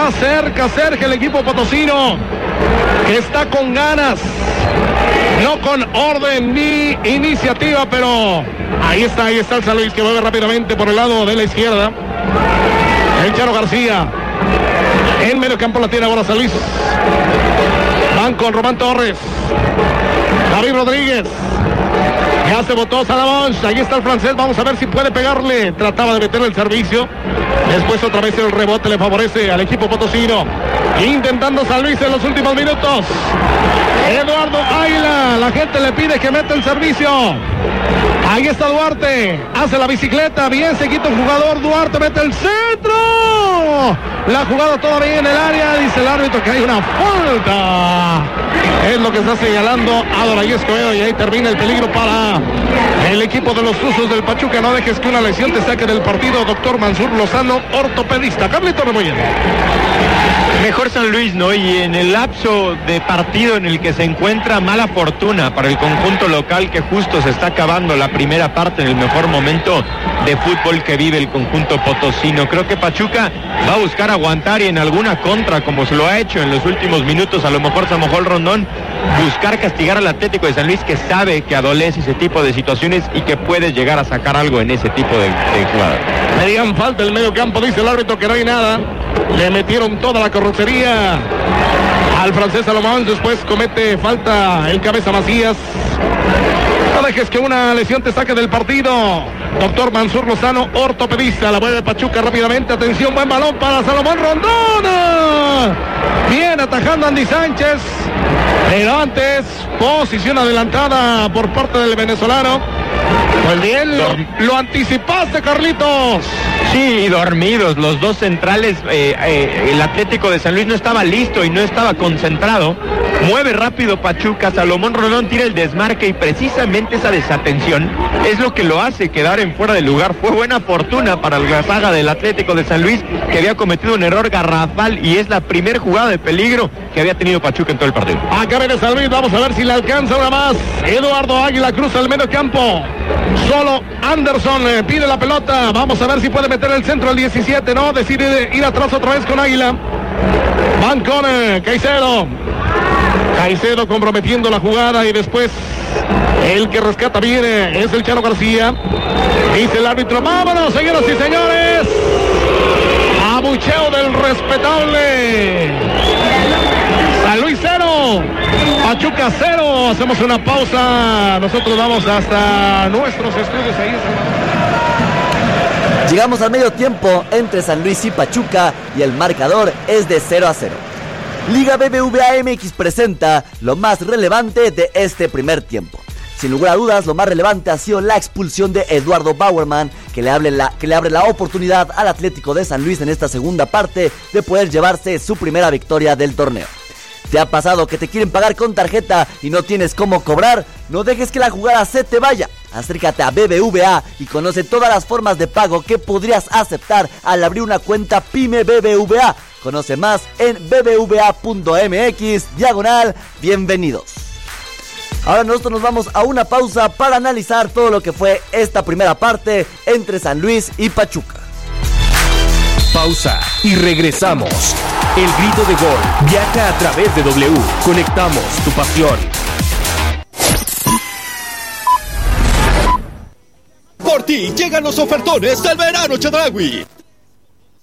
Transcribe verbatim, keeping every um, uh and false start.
Está cerca, cerca el equipo potosino, que está con ganas, no con orden ni iniciativa, pero ahí está, ahí está el San Luis, que mueve rápidamente por el lado de la izquierda. El Charo García, en medio campo la tiene ahora San Luis. Van con Román Torres, David Rodríguez. Ya se botó Salomón, ahí está el francés, vamos a ver si puede pegarle. Trataba de meter el servicio, después otra vez el rebote le favorece al equipo potosino. Intentando San Luis en los últimos minutos. Eduardo Águila, la gente le pide que meta el servicio. Ahí está Duarte, hace la bicicleta, bien se quita el jugador, Duarte mete el centro. La jugada todavía en el área, dice el árbitro que hay una falta. Es lo que está señalando Adolay Escobedo, y ahí termina el peligro para el equipo de los Tuzos del Pachuca. No dejes que una lesión te saque del partido, doctor Mansur Lozano, ortopedista. Carlito Rebolledo. Mejor San Luis, ¿no? Y en el lapso de partido en el que se encuentra, mala fortuna para el conjunto local, que justo se está acabando la primera parte en el mejor momento de fútbol que vive el conjunto potosino. Creo que Pachuca va a buscar aguantar y en alguna contra, como se lo ha hecho en los últimos minutos, a lo mejor Samojol Rondón, buscar castigar al Atlético de San Luis, que sabe que adolece ese tipo de situaciones y que puede llegar a sacar algo en ese tipo de, de jugadas. Le digan falta el medio campo, dice el árbitro que no hay nada. Le metieron toda la carrocería al francés Salomón, después comete falta el cabeza Macías. No dejes que una lesión te saque del partido. Doctor Mansur Lozano, ortopedista. La vuelve Pachuca rápidamente. Atención, buen balón para Salomón Rondón. Bien atajando Andy Sánchez. Pero antes, posición adelantada por parte del venezolano. Pues bien, lo, lo anticipaste, Carlitos. Sí, dormidos los dos centrales. eh, eh, el Atlético de San Luis no estaba listo y no estaba concentrado. Mueve rápido Pachuca, Salomón Rondón tira el desmarque y precisamente esa desatención es lo que lo hace quedar en fuera de lugar. Fue buena fortuna para la saga del Atlético de San Luis, que había cometido un error garrafal y es la primera jugada de peligro que había tenido Pachuca en todo el partido. Acá viene San Luis, vamos a ver si le alcanza una más. Eduardo Águila cruza el medio campo. Solo Anderson eh, pide la pelota. Vamos a ver si puede meter el centro al diecisiete. No, decide ir atrás otra vez con Águila. Van con eh, Caicedo. Caicedo comprometiendo la jugada y después el que rescata viene es el Chano García. Dice el árbitro, vámonos, señoras y señores. Abucheo del respetable. San Luis cero, Pachuca cero. Hacemos una pausa. Nosotros vamos hasta nuestros estudios ahí. Llegamos al medio tiempo entre San Luis y Pachuca y el marcador es de cero a cero. Liga B B V A M X presenta lo más relevante de este primer tiempo. Sin lugar a dudas, lo más relevante ha sido la expulsión de Eduardo Bauerman, que le abre la, que le abre la oportunidad al Atlético de San Luis en esta segunda parte de poder llevarse su primera victoria del torneo. ¿Te ha pasado que te quieren pagar con tarjeta y no tienes cómo cobrar? No dejes que la jugada se te vaya. Acércate a B B V A y conoce todas las formas de pago que podrías aceptar al abrir una cuenta Pyme B B V A. Conoce más en bbva.mx, diagonal, bienvenidos. Ahora nosotros nos vamos a una pausa para analizar todo lo que fue esta primera parte entre San Luis y Pachuca. Pausa y regresamos. El grito de gol viaja a través de W. Conectamos tu pasión. Por ti llegan los ofertones del verano Chedraui.